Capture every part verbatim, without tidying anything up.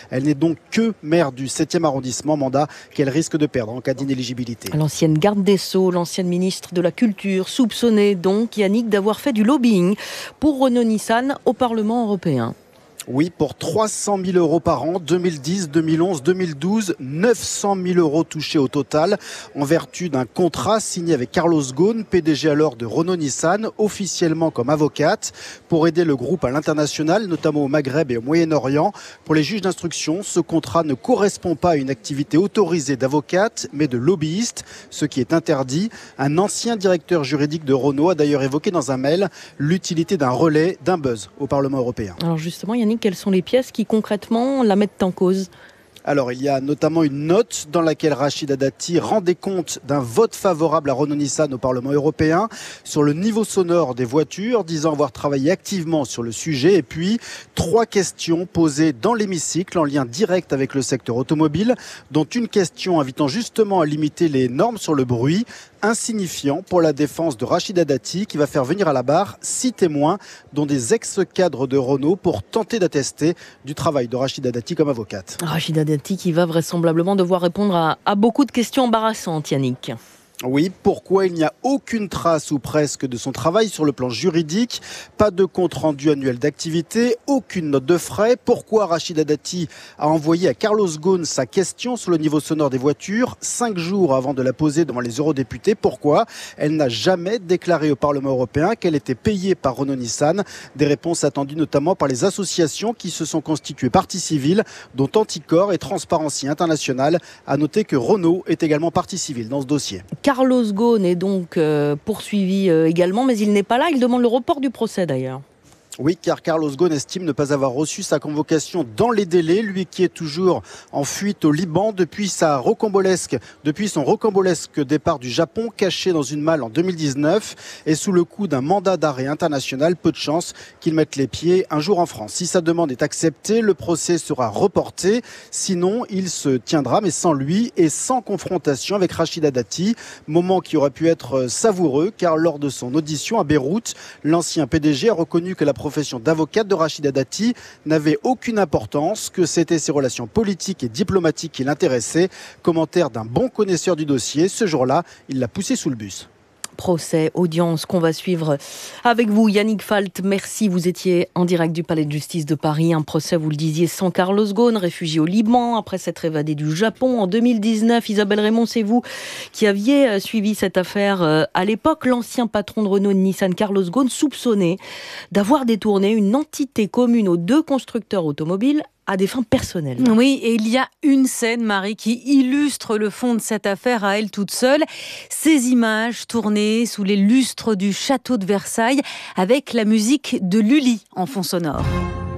Elle n'est donc que maire du septième arrondissement, mandat qu'elle risque de perdre en cas d'inéligibilité. L'ancienne garde des Sceaux, l'ancienne ministre de la Culture, soupçonnée donc, Yannick, d'avoir fait du lobbying pour Renault-Nissan au Parlement européen. Oui, pour trois cent mille euros par an, deux mille dix, deux mille onze, deux mille douze, neuf cent mille euros touchés au total, en vertu d'un contrat signé avec Carlos Ghosn, P D G alors de Renault-Nissan, officiellement comme avocate, pour aider le groupe à l'international, notamment au Maghreb et au Moyen-Orient. Pour les juges d'instruction, ce contrat ne correspond pas à une activité autorisée d'avocate, mais de lobbyiste, ce qui est interdit. Un ancien directeur juridique de Renault a d'ailleurs évoqué dans un mail l'utilité d'un relais, d'un buzz au Parlement européen. Alors justement, Yannick, quelles sont les pièces qui concrètement la mettent en cause ? Alors, il y a notamment une note dans laquelle Rachida Dati rendait compte d'un vote favorable à Renault-Nissan au Parlement européen sur le niveau sonore des voitures, disant avoir travaillé activement sur le sujet. Et puis, trois questions posées dans l'hémicycle en lien direct avec le secteur automobile, dont une question invitant justement à limiter les normes sur le bruit, insignifiant pour la défense de Rachida Dati, qui va faire venir à la barre six témoins, dont des ex-cadres de Renault, pour tenter d'attester du travail de Rachida Dati comme avocate. Rachida Dati qui va vraisemblablement devoir répondre à, à beaucoup de questions embarrassantes, Yannick. Oui, pourquoi il n'y a aucune trace ou presque de son travail sur le plan juridique, pas de compte-rendu annuel d'activité, aucune note de frais. Pourquoi Rachida Dati a envoyé à Carlos Ghosn sa question sur le niveau sonore des voitures cinq jours avant de la poser devant les eurodéputés? Pourquoi elle n'a jamais déclaré au Parlement européen qu'elle était payée par Renault-Nissan? Des réponses attendues notamment par les associations qui se sont constituées partie civile, dont Anticor et Transparency International. À noter que Renault est également partie civile dans ce dossier. Carlos Ghosn est donc euh, poursuivi euh, également, mais il n'est pas là. Il demande le report du procès d'ailleurs. Oui, car Carlos Ghosn estime ne pas avoir reçu sa convocation dans les délais, lui qui est toujours en fuite au Liban depuis sa rocambolesque, depuis son rocambolesque départ du Japon, caché dans une malle en deux mille dix-neuf, et sous le coup d'un mandat d'arrêt international. Peu de chance qu'il mette les pieds un jour en France. Si sa demande est acceptée, le procès sera reporté. Sinon, il se tiendra, mais sans lui et sans confrontation avec Rachida Dati. Moment qui aurait pu être savoureux, car lors de son audition à Beyrouth, l'ancien P D G a reconnu que la profession d'avocate de Rachida Dati n'avait aucune importance, que c'était ses relations politiques et diplomatiques qui l'intéressaient. Commentaire d'un bon connaisseur du dossier. Ce jour-là, il l'a poussé sous le bus. Procès, audience qu'on va suivre avec vous, Yannick Falt. Merci, vous étiez en direct du Palais de Justice de Paris. Un procès, vous le disiez, sans Carlos Ghosn, réfugié au Liban après s'être évadé du Japon en deux mille dix-neuf. Isabelle Raymond, c'est vous qui aviez suivi cette affaire à l'époque. L'ancien patron de Renault Nissan, Carlos Ghosn, soupçonné d'avoir détourné une entité commune aux deux constructeurs automobiles à des fins personnelles. Oui, et il y a une scène, Marie, qui illustre le fond de cette affaire à elle toute seule. Ces images tournées sous les lustres du château de Versailles avec la musique de Lully en fond sonore.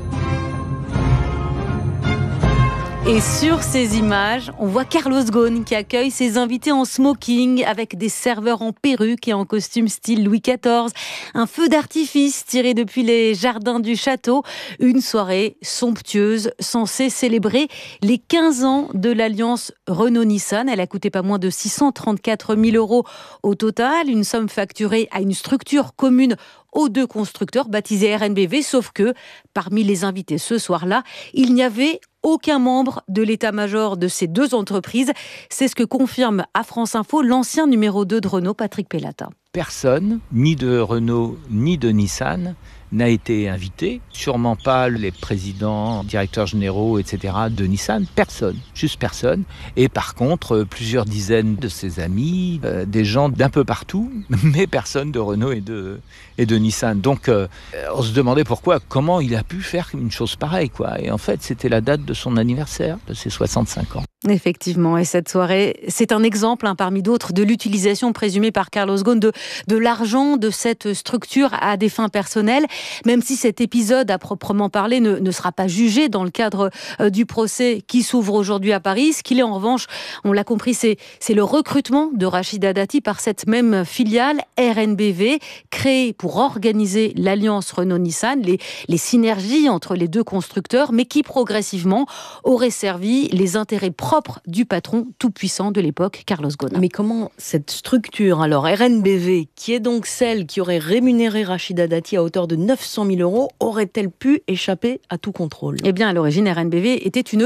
Et sur ces images, on voit Carlos Ghosn qui accueille ses invités en smoking avec des serveurs en perruque et en costume style Louis quatorze. Un feu d'artifice tiré depuis les jardins du château. Une soirée somptueuse censée célébrer les quinze ans de l'alliance Renault-Nissan. Elle a coûté pas moins de six cent trente-quatre mille euros au total. Une somme facturée à une structure commune aux deux constructeurs baptisés R N B V. Sauf que parmi les invités ce soir-là, il n'y avait aucun membre de l'état-major de ces deux entreprises. C'est ce que confirme à France Info l'ancien numéro deux de Renault, Patrick Pellata. Personne, ni de Renault, ni de Nissan, n'a été invité. Sûrement pas les présidents, directeurs généraux, et cetera de Nissan. Personne, juste personne. Et par contre, plusieurs dizaines de ses amis, euh, des gens d'un peu partout, mais personne de Renault et de, et de Nissan. Donc, euh, on se demandait pourquoi, comment il a pu faire une chose pareille, quoi. Et en fait, c'était la date de son anniversaire, de ses soixante-cinq ans. Effectivement, et cette soirée, c'est un exemple hein, parmi d'autres de l'utilisation présumée par Carlos Ghosn de, de l'argent de cette structure à des fins personnelles, même si cet épisode à proprement parler ne, ne sera pas jugé dans le cadre euh, du procès qui s'ouvre aujourd'hui à Paris. Ce qu'il est en revanche, on l'a compris, c'est, c'est le recrutement de Rachida Dati par cette même filiale R N B V, créée pour organiser l'alliance Renault-Nissan, les, les synergies entre les deux constructeurs, mais qui progressivement aurait servi les intérêts propres du patron tout-puissant de l'époque, Carlos Ghosn. Mais comment cette structure, alors R N B V, qui est donc celle qui aurait rémunéré Rachida Dati à hauteur de neuf cent mille euros, aurait-elle pu échapper à tout contrôle ? Eh bien, à l'origine, R N B V était une